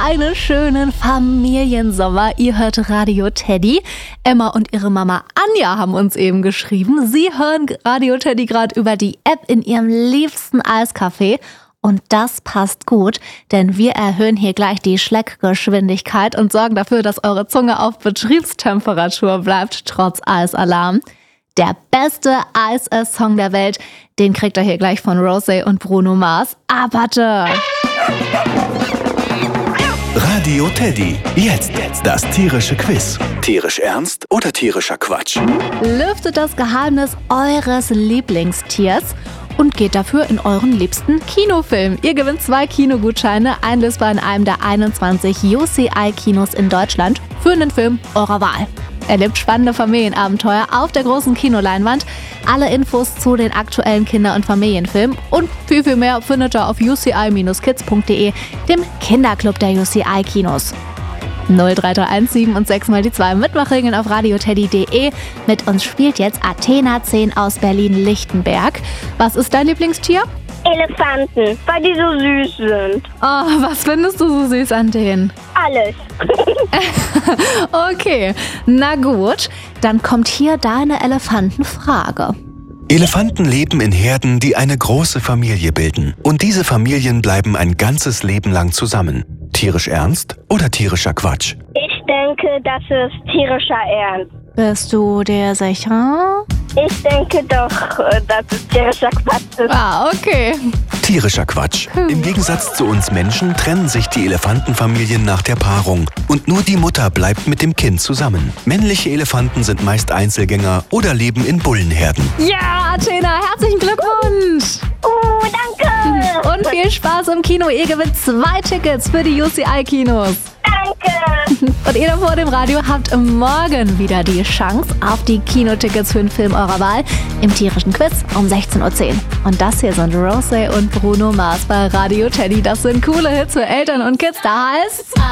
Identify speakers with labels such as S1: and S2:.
S1: einen schönen Familiensommer. Ihr hört Radio Teddy. Emma und ihre Mama Anja haben uns eben geschrieben. Sie hören Radio Teddy gerade über die App in ihrem liebsten Eiscafé. Und das passt gut, denn wir erhöhen hier gleich die Schleckgeschwindigkeit und sorgen dafür, dass eure Zunge auf Betriebstemperatur bleibt, trotz Eisalarm. Der beste Eis-Song der Welt, den kriegt ihr hier gleich von Rosé und Bruno Mars. Apate!
S2: Radio Teddy. Jetzt das tierische Quiz. Tierisch ernst oder tierischer Quatsch?
S1: Lüftet das Geheimnis eures Lieblingstiers und geht dafür in euren liebsten Kinofilm. Ihr gewinnt 2 Kinogutscheine, einlösbar in einem der 21 UCI-Kinos in Deutschland für einen Film eurer Wahl. Erlebt spannende Familienabenteuer auf der großen Kinoleinwand. Alle Infos zu den aktuellen Kinder- und Familienfilmen und viel, viel mehr findet ihr auf uci-kids.de, dem Kinderclub der UCI-Kinos. 0331 7 und 6 mal die 2 Mitmachregeln auf radioteddy.de. Mit uns spielt jetzt Athena 10 aus Berlin-Lichtenberg. Was ist dein Lieblingstier?
S3: Elefanten, weil die so süß sind.
S1: Oh, was findest du so süß an denen?
S3: Alles.
S1: Okay, na gut, dann kommt hier deine Elefantenfrage.
S2: Elefanten leben in Herden, die eine große Familie bilden. Und diese Familien bleiben ein ganzes Leben lang zusammen. Tierisch ernst oder tierischer Quatsch?
S3: Ich denke, das ist tierischer Ernst.
S1: Bist du dir sicher?
S3: Ich denke doch, dass es tierischer Quatsch ist.
S1: Ah, okay.
S2: Tierischer Quatsch. Im Gegensatz zu uns Menschen trennen sich die Elefantenfamilien nach der Paarung. Und nur die Mutter bleibt mit dem Kind zusammen. Männliche Elefanten sind meist Einzelgänger oder leben in Bullenherden.
S1: Ja, Athena, herzlichen Glückwunsch!
S3: Danke!
S1: Und viel Spaß im Kino. Ihr gewinnt 2 Tickets für die UCI-Kinos.
S3: Danke!
S1: Und ihr da vor dem Radio habt morgen wieder die Chance auf die Kinotickets für den Film eurer Wahl im tierischen Quiz um 16:10 Uhr. Und das hier sind Rosé und Bruno Mars bei Radio Teddy. Das sind coole Hits für Eltern und Kids. Da heißt's...